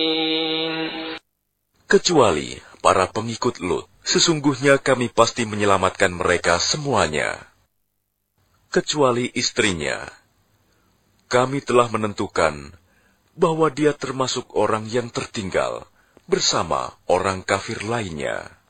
Kecuali para pengikut Lut, sesungguhnya kami pasti menyelamatkan mereka semuanya. Kecuali istrinya, kami telah menentukan bahwa dia termasuk orang yang tertinggal bersama orang kafir lainnya.